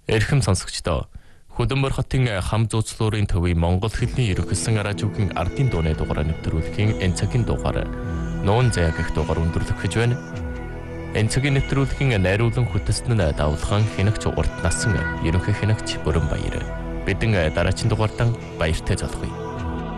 Эрхэм сонсогчдоо Хөдөнмөр хотын хам зууцлуурын төвийн Монгол хэлний ерөнхийлсөн радиогийн ардын дууны дугаараа нэвтрүүлэхийн энэ цагийн дугаар нуун заяа гэх дугаар өндөрлөх гэж байна. Энэ цагийн нэвтрүүлгийн найруулан хөтөлсөн нь давлгаан хянагч урт насан ерөнхий хянагч Бүрэн Баяр. Бидэн дараагийн дугаартаа баяртай залгая.